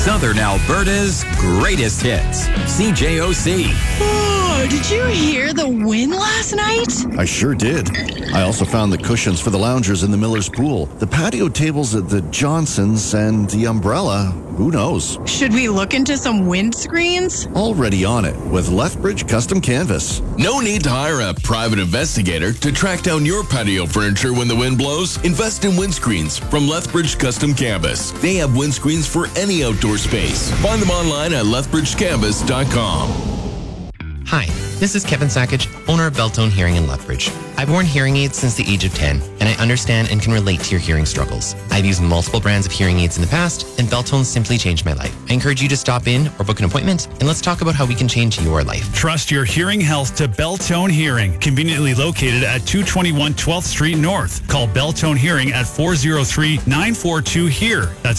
Southern Alberta's greatest hits. CJOC. Oh, did you hear the wind last night? I sure did. I also found the cushions for the loungers in the Miller's Pool, the patio tables at the Johnsons, and the umbrella. Who knows? Should we look into some windscreens? Already on it with Lethbridge Custom Canvas. No need to hire a private investigator to track down your patio furniture when the wind blows. Invest in windscreens from Lethbridge Custom Canvas. They have windscreens for any outdoor space. Find them online at lethbridgecanvas.com. Hi, this is Kevin Sackage, owner of Beltone Hearing in Lethbridge. I've worn hearing aids since the age of 10, and I understand and can relate to your hearing struggles. I've used multiple brands of hearing aids in the past, and Beltone simply changed my life. I encourage you to stop in or book an appointment, and let's talk about how we can change your life. Trust your hearing health to Beltone Hearing, conveniently located at 221 12th Street North. Call Beltone Hearing at 403-942-HEAR. That's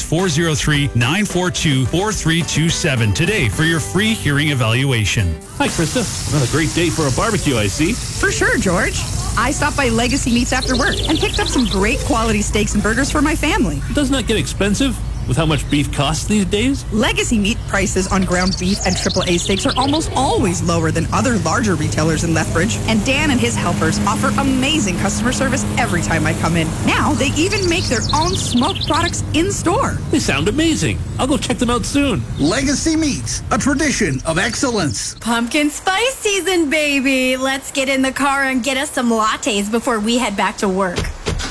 403-942-4327 today for your free hearing evaluation. Hi, Krista. Another great day for a barbecue, I see. For sure, George. I stopped by Legacy Meats after work and picked up some great quality steaks and burgers for my family. Doesn't that get expensive with how much beef costs these days? Legacy Meat prices on ground beef and AAA steaks are almost always lower than other larger retailers in Lethbridge, and Dan and his helpers offer amazing customer service every time I come in. Now, they even make their own smoked products in-store. They sound amazing. I'll go check them out soon. Legacy Meats, a tradition of excellence. Pumpkin spice season, baby. Let's get in the car and get us some lattes before we head back to work.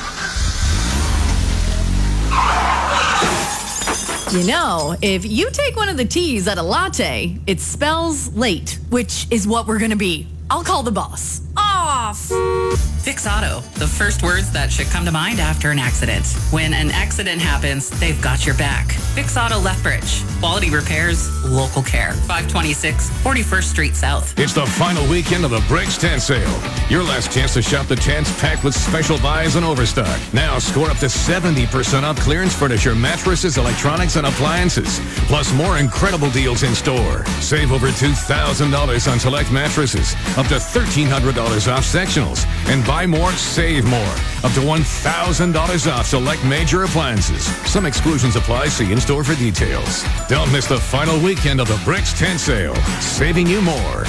You know, if you take one of the T's at a latte, it spells late, which is what we're going to be. I'll call the boss. Off! Fix Auto, the first words that should come to mind after an accident. When an accident happens, they've got your back. Fix Auto Lethbridge. Quality repairs, local care. 526 41st Street South. It's the final weekend of the Bricks Tent Sale. Your last chance to shop the tents packed with special buys and overstock. Now score up to 70% off clearance furniture, mattresses, electronics, and appliances. Plus more incredible deals in store. Save over $2,000 on select mattresses. Up to $1,300 off sectionals. And buy more, save more. Up to $1,000 off select major appliances. Some exclusions apply. See in-store for details. Don't miss the final weekend of the Bricks Tent Sale. Saving you more.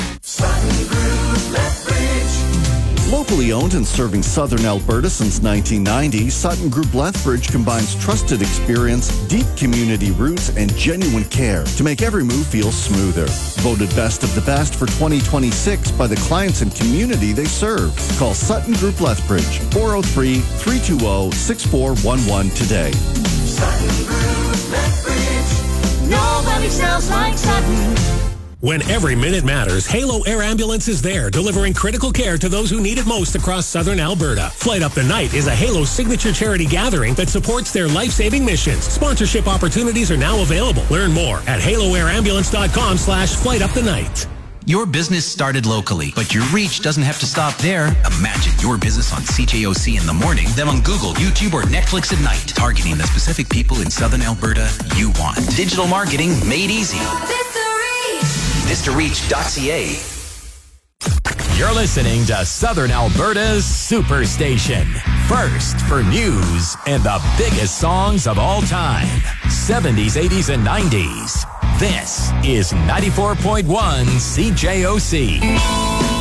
Locally owned and serving Southern Alberta since 1990, Sutton Group Lethbridge combines trusted experience, deep community roots, and genuine care to make every move feel smoother. Voted best of the best for 2026 by the clients and community they serve. Call Sutton Group Lethbridge, 403-320-6411 today. Sutton Group Lethbridge. Nobody sounds like Sutton. When every minute matters, Halo Air Ambulance is there, delivering critical care to those who need it most across Southern Alberta. Flight Up the Night is a Halo signature charity gathering that supports their life-saving missions. Sponsorship opportunities are now available. Learn more at haloairambulance.com/flightupthenight. Your business started locally, but your reach doesn't have to stop there. Imagine your business on CJOC in the morning, then on Google, YouTube, or Netflix at night, targeting the specific people in Southern Alberta you want. Digital marketing made easy. MrReach.ca. You're listening to Southern Alberta's Superstation. First for news and the biggest songs of all time. 70s, 80s, and 90s. This is 94.1 CJOC.